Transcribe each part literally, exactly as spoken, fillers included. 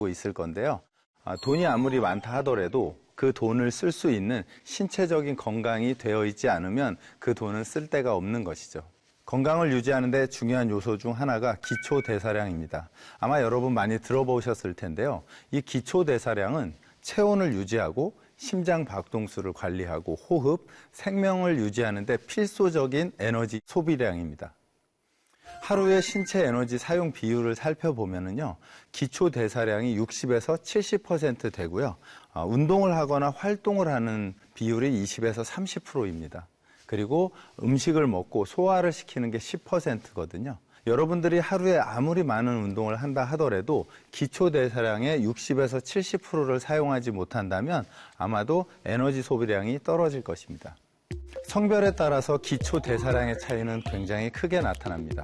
있을 건데요. 아, 돈이 아무리 많다 하더라도 그 돈을 쓸 수 있는 신체적인 건강이 되어 있지 않으면 그 돈은 쓸 데가 없는 것이죠. 건강을 유지하는 데 중요한 요소 중 하나가 기초대사량입니다. 아마 여러분 많이 들어보셨을 텐데요. 이 기초대사량은 체온을 유지하고 심장 박동수를 관리하고 호흡, 생명을 유지하는 데 필수적인 에너지 소비량입니다. 하루의 신체 에너지 사용 비율을 살펴보면요, 기초 대사량이 육십에서 칠십 퍼센트 되고요, 어, 운동을 하거나 활동을 하는 비율이 이십에서 삼십 퍼센트입니다. 그리고 음식을 먹고 소화를 시키는 게 십 퍼센트거든요. 여러분들이 하루에 아무리 많은 운동을 한다 하더라도 기초 대사량의 육십에서 칠십 퍼센트를 사용하지 못한다면 아마도 에너지 소비량이 떨어질 것입니다. 성별에 따라서 기초 대사량의 차이는 굉장히 크게 나타납니다.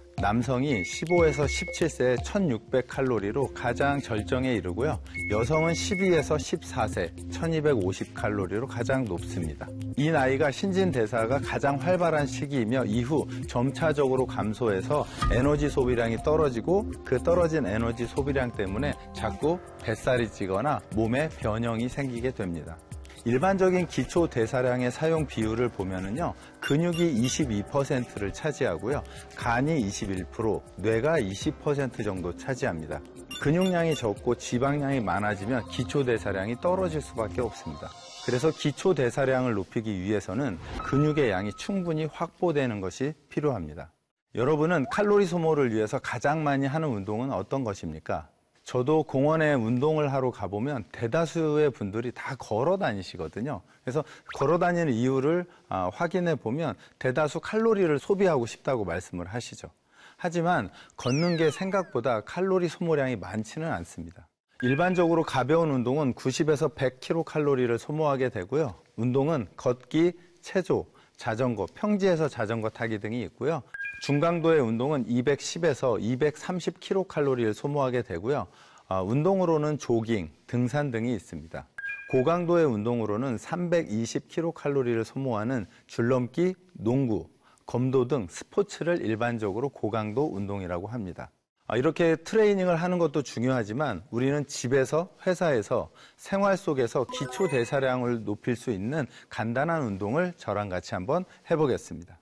남성이 십오에서 십칠 세에 천육백 칼로리로 가장 절정에 이르고요. 여성은 십이에서 십사 세, 천이백오십 칼로리로 가장 높습니다. 이 나이가 신진대사가 가장 활발한 시기이며 이후 점차적으로 감소해서 에너지 소비량이 떨어지고 그 떨어진 에너지 소비량 때문에 자꾸 뱃살이 찌거나 몸에 변형이 생기게 됩니다. 일반적인 기초 대사량의 사용 비율을 보면은요, 근육이 이십이 퍼센트를 차지하고요, 간이 이십일 퍼센트, 뇌가 이십 퍼센트 정도 차지합니다. 근육량이 적고 지방량이 많아지면 기초 대사량이 떨어질 수밖에 없습니다. 그래서 기초 대사량을 높이기 위해서는 근육의 양이 충분히 확보되는 것이 필요합니다. 여러분은 칼로리 소모를 위해서 가장 많이 하는 운동은 어떤 것입니까? 저도 공원에 운동을 하러 가보면 대다수의 분들이 다 걸어 다니시거든요. 그래서 걸어 다니는 이유를 확인해 보면 대다수 칼로리를 소비하고 싶다고 말씀을 하시죠. 하지만 걷는 게 생각보다 칼로리 소모량이 많지는 않습니다. 일반적으로 가벼운 운동은 구십에서 백 킬로칼로리를 소모하게 되고요. 운동은 걷기, 체조, 자전거, 평지에서 자전거 타기 등이 있고요. 중강도의 운동은 이백십에서 이백삼십 킬로칼로리를 소모하게 되고요. 어, 운동으로는 조깅, 등산 등이 있습니다. 고강도의 운동으로는 삼백이십 킬로칼로리를 소모하는 줄넘기, 농구, 검도 등 스포츠를 일반적으로 고강도 운동이라고 합니다. 아, 이렇게 트레이닝을 하는 것도 중요하지만 우리는 집에서, 회사에서, 생활 속에서 기초 대사량을 높일 수 있는 간단한 운동을 저랑 같이 한번 해보겠습니다.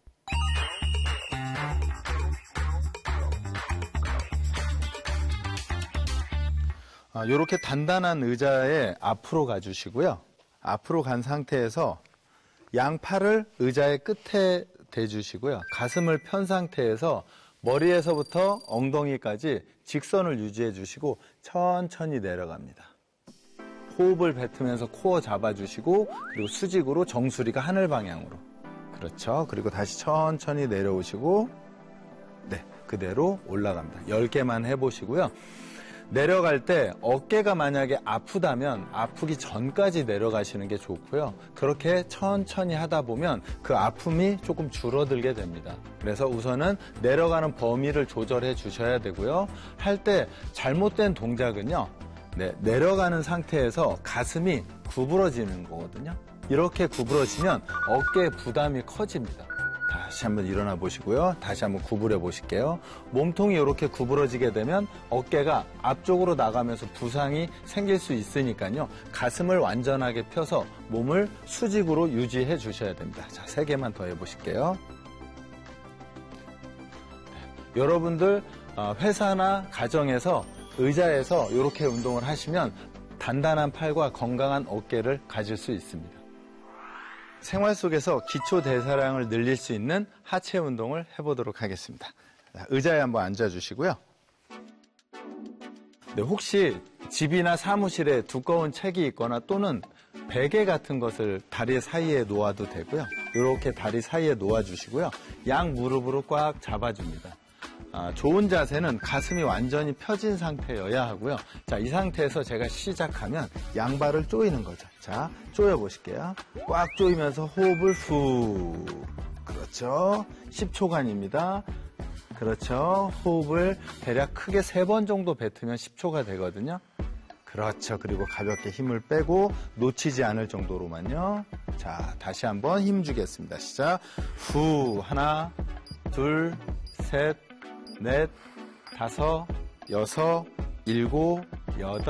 아, 이렇게 단단한 의자에 앞으로 가주시고요. 앞으로 간 상태에서 양팔을 의자의 끝에 대주시고요. 가슴을 편 상태에서 머리에서부터 엉덩이까지 직선을 유지해 주시고 천천히 내려갑니다. 호흡을 뱉으면서 코어 잡아주시고 그리고 수직으로 정수리가 하늘 방향으로. 그렇죠. 그리고 다시 천천히 내려오시고 네, 그대로 올라갑니다. 열 개만 해보시고요. 내려갈 때 어깨가 만약에 아프다면 아프기 전까지 내려가시는 게 좋고요. 그렇게 천천히 하다 보면 그 아픔이 조금 줄어들게 됩니다. 그래서 우선은 내려가는 범위를 조절해 주셔야 되고요. 할 때 잘못된 동작은요, 네, 내려가는 상태에서 가슴이 구부러지는 거거든요. 이렇게 구부러지면 어깨에 부담이 커집니다. 다시 한번 일어나 보시고요. 다시 한번 구부려 보실게요. 몸통이 이렇게 구부러지게 되면 어깨가 앞쪽으로 나가면서 부상이 생길 수 있으니까요. 가슴을 완전하게 펴서 몸을 수직으로 유지해 주셔야 됩니다. 자, 세 개만 더 해보실게요. 네. 여러분들 회사나 가정에서 의자에서 이렇게 운동을 하시면 단단한 팔과 건강한 어깨를 가질 수 있습니다. 생활 속에서 기초 대사량을 늘릴 수 있는 하체 운동을 해보도록 하겠습니다. 의자에 한번 앉아주시고요. 네, 혹시 집이나 사무실에 두꺼운 책이 있거나 또는 베개 같은 것을 다리 사이에 놓아도 되고요. 이렇게 다리 사이에 놓아주시고요. 양 무릎으로 꽉 잡아줍니다. 아, 좋은 자세는 가슴이 완전히 펴진 상태여야 하고요. 자, 이 상태에서 제가 시작하면 양발을 조이는 거죠. 자, 조여 보실게요. 꽉 조이면서 호흡을 후. 그렇죠. 십 초간입니다. 그렇죠. 호흡을 대략 크게 세 번 정도 뱉으면 십 초가 되거든요. 그렇죠. 그리고 가볍게 힘을 빼고 놓치지 않을 정도로만요. 자, 다시 한번 힘 주겠습니다. 시작. 후. 하나, 둘, 셋, 넷, 다섯, 여섯, 일곱, 여덟